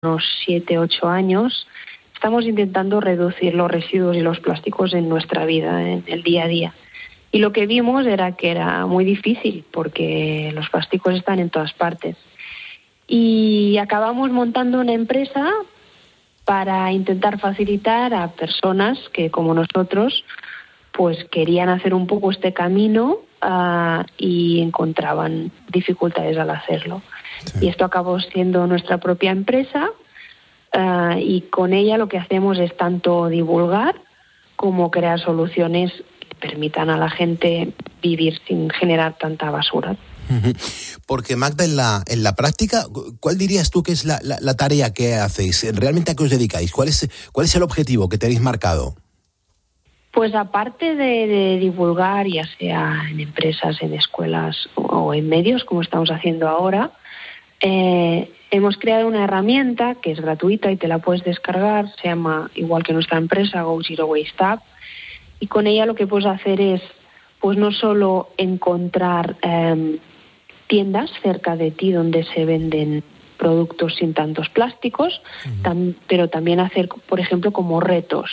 unos 7-8 años, estamos intentando reducir los residuos y los plásticos en nuestra vida, en el día a día. Y lo que vimos era que era muy difícil porque los plásticos están en todas partes. Y acabamos montando una empresa para intentar facilitar a personas que, como nosotros, pues querían hacer un poco este camino y encontraban dificultades al hacerlo. Sí. Y esto acabó siendo nuestra propia empresa y con ella lo que hacemos es tanto divulgar como crear soluciones que permitan a la gente vivir sin generar tanta basura. Porque Magda, en la práctica, ¿cuál dirías tú que es la tarea que hacéis? ¿Realmente a qué os dedicáis? ¿Cuál es el objetivo que tenéis marcado? Pues aparte de divulgar, ya sea en empresas, en escuelas o en medios, como estamos haciendo ahora, hemos creado una herramienta que es gratuita y te la puedes descargar, se llama, igual que nuestra empresa, Go Zero Waste App, y con ella lo que puedes hacer es, pues no solo encontrar tiendas cerca de ti donde se venden productos sin tantos plásticos, pero también hacer, por ejemplo, como retos.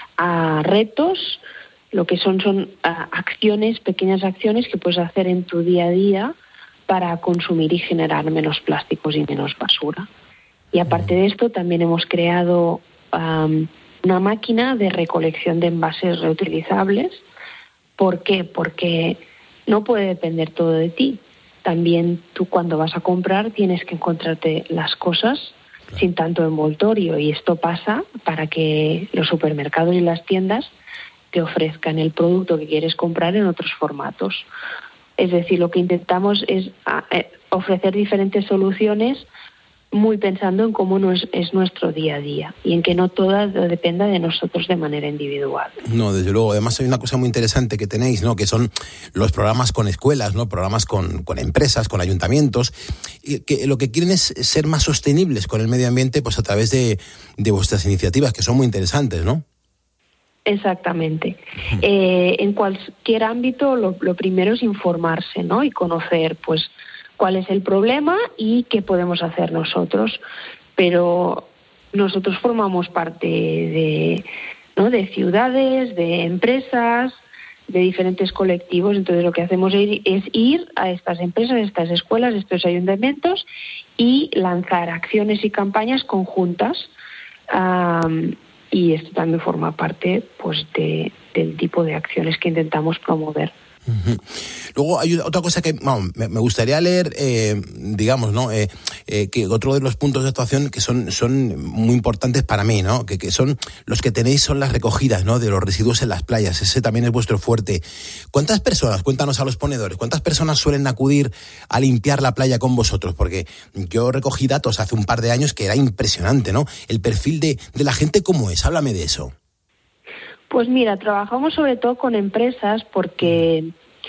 Retos, lo que son acciones, pequeñas acciones que puedes hacer en tu día a día para consumir y generar menos plásticos y menos basura. Y aparte de esto, también hemos creado una máquina de recolección de envases reutilizables. ¿Por qué? Porque no puede depender todo de ti. También tú, cuando vas a comprar, tienes que encontrarte las cosas sin tanto envoltorio, y esto pasa para que los supermercados y las tiendas te ofrezcan el producto que quieres comprar en otros formatos. Es decir, lo que intentamos es ofrecer diferentes soluciones muy pensando en cómo es nuestro día a día y en que no todo dependa de nosotros de manera individual. No, desde luego. Además hay una cosa muy interesante que tenéis, ¿no? Que son los programas con escuelas, ¿no? Programas con empresas, con ayuntamientos, que lo que quieren es ser más sostenibles con el medio ambiente, pues a través de vuestras iniciativas, que son muy interesantes, ¿no? Exactamente. En cualquier ámbito lo primero es informarse, ¿no? Y conocer, pues, cuál es el problema y qué podemos hacer nosotros. Pero nosotros formamos parte de ciudades, de empresas, de diferentes colectivos. Entonces lo que hacemos es ir a estas empresas, a estas escuelas, a estos ayuntamientos y lanzar acciones y campañas conjuntas. Y esto también forma parte, pues, del tipo de acciones que intentamos promover. Uh-huh. Luego hay otra cosa que me gustaría leer, digamos, ¿no? Que otro de los puntos de actuación que son muy importantes para mí, ¿no? Que son los que tenéis, son las recogidas, ¿no? De los residuos en las playas. Ese también es vuestro fuerte. ¿Cuántas personas, cuéntanos a los ponedores, cuántas personas suelen acudir a limpiar la playa con vosotros? Porque yo recogí datos hace un par de años que era impresionante, ¿no? El perfil de la gente, ¿cómo es? Háblame de eso. Pues mira, trabajamos sobre todo con empresas porque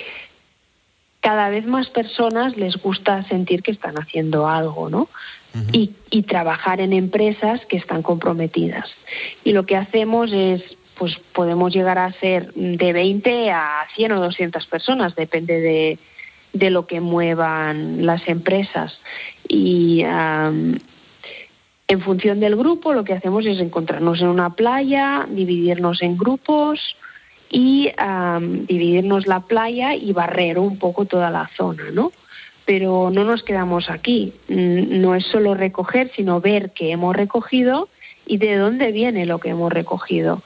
cada vez más personas les gusta sentir que están haciendo algo, ¿no? Uh-huh. Y trabajar en empresas que están comprometidas. Y lo que hacemos es, pues podemos llegar a ser de 20 a 100 o 200 personas, depende de lo que muevan las empresas. Y en función del grupo, lo que hacemos es encontrarnos en una playa, dividirnos en grupos y dividirnos la playa y barrer un poco toda la zona, ¿no? Pero no nos quedamos aquí. No es solo recoger, sino ver qué hemos recogido y de dónde viene lo que hemos recogido.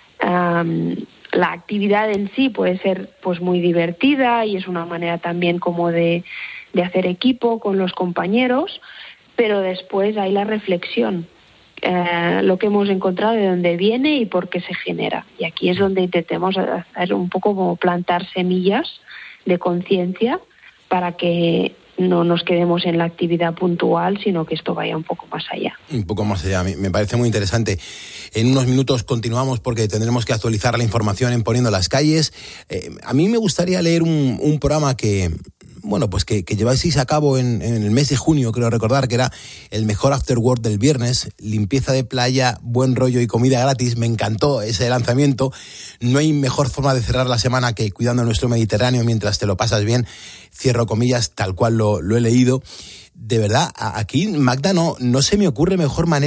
La actividad en sí puede ser, pues, muy divertida y es una manera también como de hacer equipo con los compañeros, pero después hay la reflexión, lo que hemos encontrado, de dónde viene y por qué se genera. Y aquí es donde intentemos hacer un poco como plantar semillas de conciencia para que no nos quedemos en la actividad puntual, sino que esto vaya un poco más allá. Un poco más allá, me parece muy interesante. En unos minutos continuamos porque tendremos que actualizar la información en Poniendo las Calles. A mí me gustaría leer un programa que lleváis a cabo en el mes de junio, creo recordar, que era el mejor after work del viernes, limpieza de playa, buen rollo y comida gratis. Me encantó ese lanzamiento. No hay mejor forma de cerrar la semana que cuidando nuestro Mediterráneo mientras te lo pasas bien. Cierro comillas, tal cual lo he leído. De verdad, aquí, Magda, no se me ocurre mejor manera